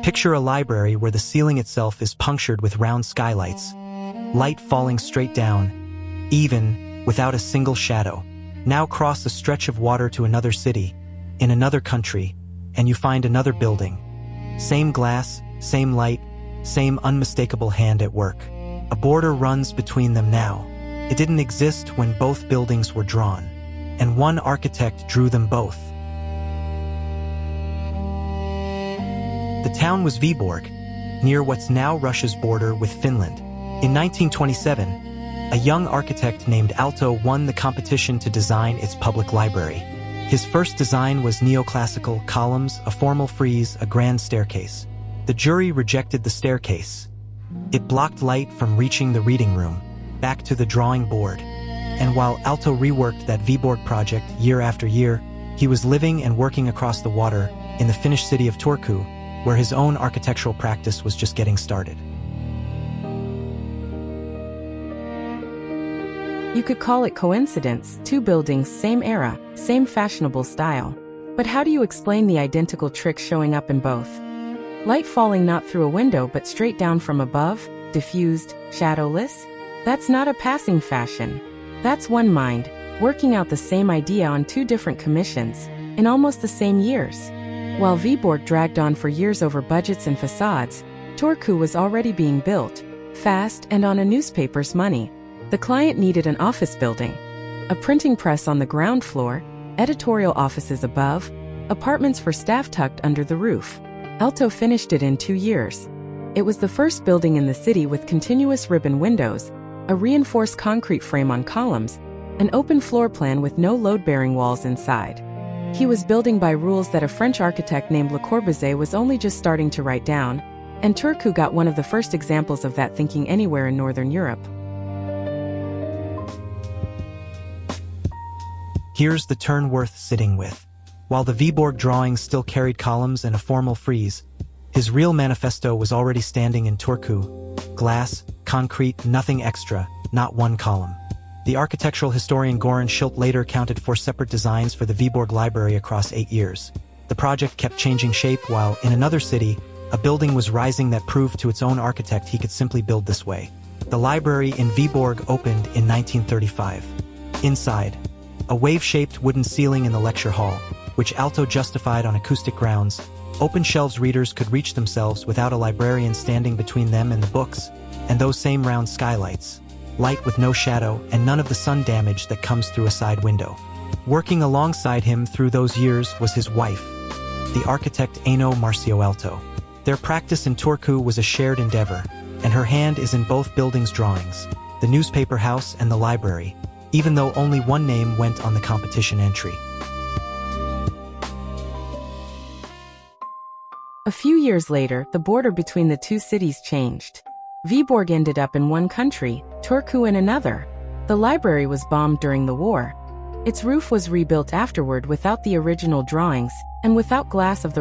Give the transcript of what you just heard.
Picture a library where the ceiling itself is punctured with round skylights, light falling straight down, even, without a single shadow. Now cross a stretch of water to another city, in another country, and you find another building. Same glass, same light, same unmistakable hand at work. A border runs between them now. It didn't exist when both buildings were drawn, and one architect drew them both. The town was Viborg, near what's now Russia's border with Finland. In 1927, a young architect named Aalto won the competition to design its public library. His first design was neoclassical: columns, a formal frieze, a grand staircase. The jury rejected the staircase. It blocked light from reaching the reading room, back to the drawing board. And while Aalto reworked that Viborg project year after year, he was living and working across the water in the Finnish city of Turku, where his own architectural practice was just getting started. You could call it coincidence: two buildings, same era, same fashionable style. But how do you explain the identical trick showing up in both? Light falling not through a window but straight down from above, diffused, shadowless? That's not a passing fashion. That's one mind, working out the same idea on two different commissions, in almost the same years. While Viborg dragged on for years over budgets and facades, Turku was already being built, fast and on a newspaper's money. The client needed an office building, a printing press on the ground floor, editorial offices above, apartments for staff tucked under the roof. Aalto finished it in 2 years. It was the first building in the city with continuous ribbon windows, a reinforced concrete frame on columns, an open floor plan with no load-bearing walls inside. He was building by rules that a French architect named Le Corbusier was only just starting to write down, and Turku got one of the first examples of that thinking anywhere in Northern Europe. Here's the turn worth sitting with. While the Viborg drawings still carried columns and a formal frieze, his real manifesto was already standing in Turku. Glass, concrete, nothing extra, not one column. The architectural historian Goran Schilt later counted 4 separate designs for the Viborg Library across 8 years. The project kept changing shape while, in another city, a building was rising that proved to its own architect he could simply build this way. The library in Viborg opened in 1935. Inside, a wave-shaped wooden ceiling in the lecture hall, which Aalto justified on acoustic grounds. Open shelves readers could reach themselves without a librarian standing between them and the books, and those same round skylights. Light with no shadow and none of the sun damage that comes through a side window. Working alongside him through those years was his wife, the architect Aino Marcio Aalto. Their practice in Turku was a shared endeavor, and her hand is in both buildings' drawings, the newspaper house and the library, even though only one name went on the competition entry. A few years later, the border between the two cities changed. Viborg ended up in one country, Turku in another. The library was bombed during the war. Its roof was rebuilt afterward without the original drawings, and without glass of the